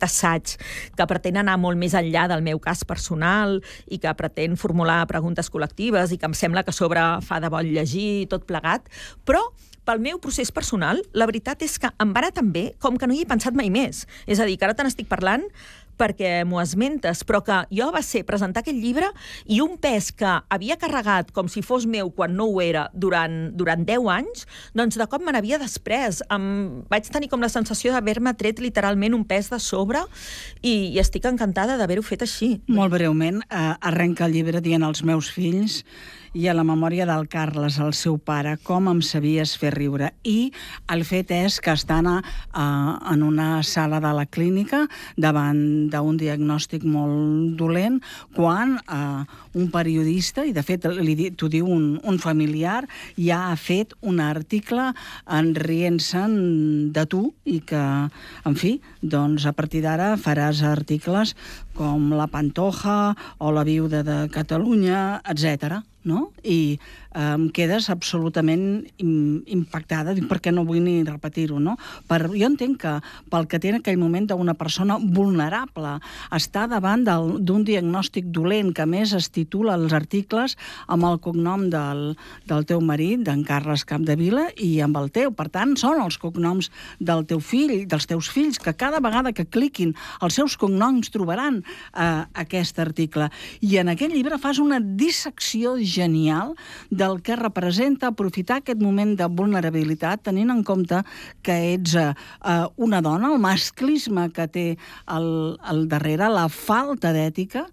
aquest assaig que pretén anar molt més enllà del meu cas personal i que pretén formular preguntes col·lectives i que em sembla que a sobre fa de bon llegir tot plegat, però pel meu procés personal, la veritat és que em va anar tan bé com que no hi he pensat mai més. És a dir, que ara te n'estic parlant perquè m'ho esmentes, però que jo va ser presentar aquest llibre i un pes que havia carregat com si fos meu quan no ho era durant 10 anys, doncs de cop me n'havia després. Vaig tenir com la sensació d'haver-me tret literalment un pes de sobre i estic encantada d'haver-ho fet així. Molt breument, arrenca el llibre dient als meus fills i a la memòria del Carles, el seu pare, com em sabies fer riure. I el fet és que estan en una sala de la clínica davant d'un diagnòstic molt dolent, quan un periodista, i de fet t'ho diu un familiar, ja ha fet un article rient-se'n de tu i que, en fi, doncs a partir d'ara faràs articles com La Pantoja o La Viuda de Catalunya, etc. No? I em quedes absolutament impactada, perquè no vull ni repetir-ho, no? Jo entenc que pel que té en aquell moment d'una persona vulnerable, està davant d'un diagnòstic dolent, que a més es titula els articles amb el cognom del teu marit, d'en Carles Capdevila, i amb el teu. Per tant, són els cognoms del teu fill, dels teus fills, que cada vegada que cliquin els seus cognoms trobaran aquest article. I en aquest llibre fas una dissecció genial del que representa aprofitar aquest moment de vulnerabilitat, tenint en compte que ets una dona, el masclisme que té al darrere, la falta d'ètica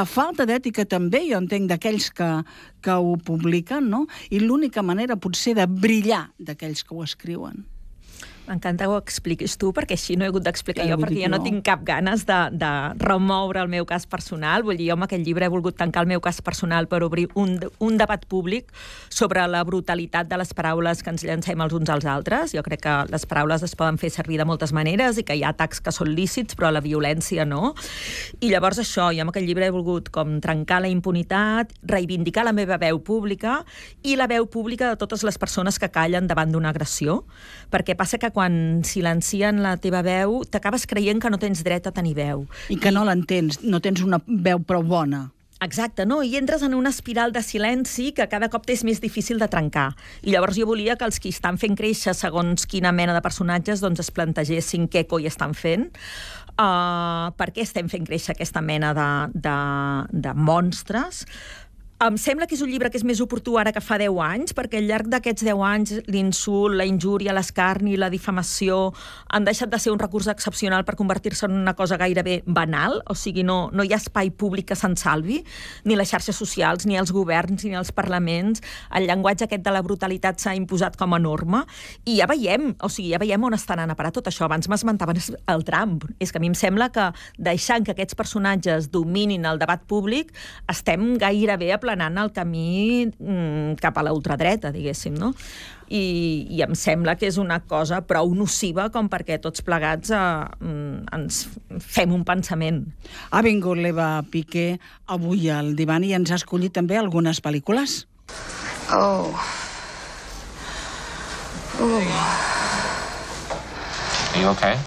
també, jo entenc, d'aquells que ho publiquen, no? I l'única manera potser de brillar d'aquells que ho escriuen. M'encanta que ho expliquis tu, perquè així no he hagut d'explicar jo, perquè jo no tinc cap ganes de remoure el meu cas personal. Vull dir, jo amb aquest llibre he volgut tancar el meu cas personal per obrir un debat públic sobre la brutalitat de les paraules que ens llancem els uns als altres. Jo crec que les paraules es poden fer servir de moltes maneres i que hi ha atacs que són lícits, però la violència no. I llavors això, jo amb aquest llibre he volgut com trencar la impunitat, reivindicar la meva veu pública i la veu pública de totes les persones que callen davant d'una agressió, perquè passa que quan silencien la teva veu, t'acabes creient que no tens dret a tenir veu. I que no l'entens, no tens una veu prou bona. Exacte, no? I entres en una espiral de silenci que cada cop és més difícil de trencar. I llavors jo volia que els que estan fent créixer segons quina mena de personatges doncs es plantegessin què coi estan fent, per què estem fent créixer aquesta mena de monstres. Em sembla que és un llibre que és més oportú ara que fa 10 anys, perquè al llarg d'aquests 10 anys l'insult, la injúria, l'escarni, la difamació han deixat de ser un recurs excepcional per convertir-se en una cosa gairebé banal, o sigui, no hi ha espai públic que se'n salvi, ni les xarxes socials, ni els governs, ni els parlaments. El llenguatge aquest de la brutalitat s'ha imposat com a norma, i ja veiem on està anant a parar tot això. Abans m'esmentaven el Trump. És que a mi em sembla que deixant que aquests personatges dominin el debat públic, estem gairebé aplanant el camí cap a la ultradreta, diguéssim, no? I em sembla que és una cosa prou nociva com perquè tots plegats ens fem un pensament. Ha vingut l'Eva Piqué avui al divan i ens ha escollit també algunes pel·lícules. Oh. Are you okay?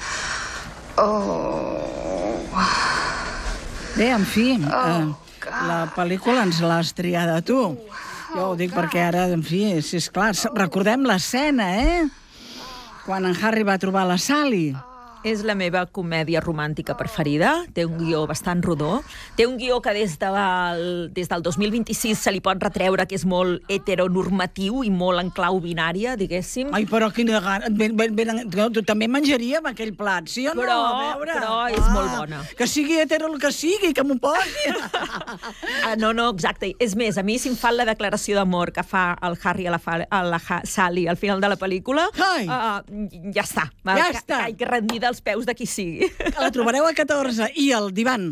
Oh. Bé, en fi, la pel·lícula ens l'has triada tu. Jo ho dic perquè ara, en fi, és clar, recordem l'escena, quan en Harry va trobar la Sally. És la meva comèdia romàntica preferida. Té un guió bastant rodó. Té un guió que des del 2026 se li pot retreure que és molt heteronormatiu i molt en clau binària, diguéssim. Ai, però quina gana. Tu també menjaria amb aquell plat, sí o no? Però és molt bona. Que sigui hetero el que sigui, que m'ho posi. No, exacte. És més, a mi si em fan la declaració d'amor que fa el Harry a la Sally al final de la pel·lícula, ja està. Hay que rendir als peus de qui sigui. La trobareu a 14 i al divan.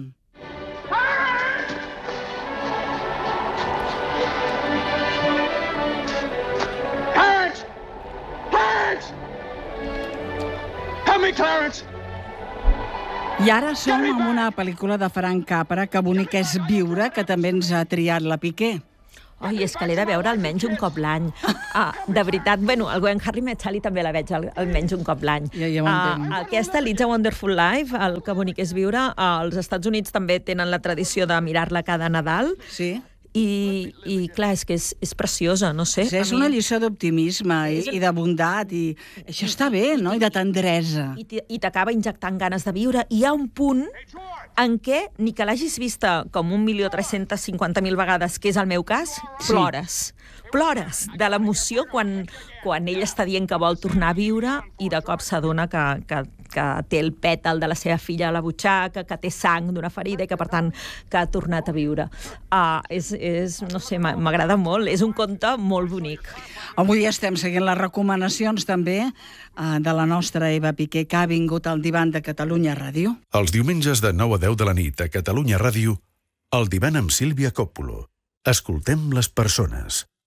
Clarence! Clarence! Help me, Clarence! I ara som en una pel·lícula de Frank Capra, que bonic és viure, que també ens ha triat la Piqué. Oi, és que l'he de veure almenys un cop l'any. De veritat, bueno, el When Harry Met Sally també la veig almenys un cop l'any. Ja ho entenc. Aquesta, It's a Wonderful Life, el que bonic és viure, als Estats Units també tenen la tradició de mirar-la cada Nadal. Sí. I clar, és que és preciosa, no sé. Sí, és una lliçó d'optimisme i de bondat, i això està bé, no?, i de tendresa. I t'acaba injectant ganes de viure. I hi ha un punt en què, ni que l'hagis vista com 1.350.000 vegades, que és el meu cas, plores. Plores de l'emoció quan ell està dient que vol tornar a viure i de cop s'adona que té el pètal de la seva filla a la butxaca, que té sang d'una ferida i que, per tant, que ha tornat a viure. No sé, m'agrada molt. És un conte molt bonic. Avui estem seguint les recomanacions també de la nostra Eva Piqué, que ha vingut al divan de Catalunya Ràdio. Els diumenges de 9 a 10 de la nit a Catalunya Ràdio, el divan amb Sílvia Coppola. Escoltem les persones.